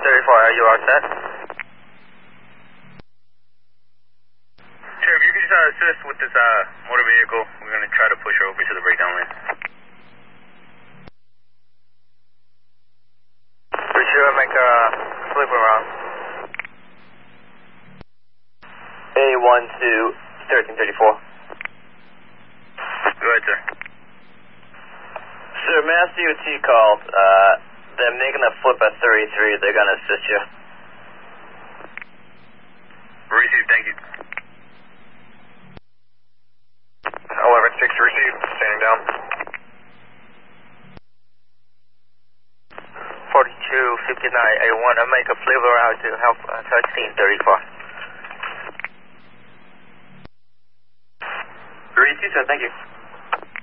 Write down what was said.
are you all set? Sheriff, you can just assist with this motor vehicle. We're going to try to push her over to the breakdown lane. Pretty sure make a flip around. A1 to 1334. Go ahead, sir. Sir, Mass DOT called. They're making a flip at 33. They're going to assist you. Received, thank you. 11-6 received, standing down. 4259, I want to make a flip around to help 1334. Received, sir, thank you.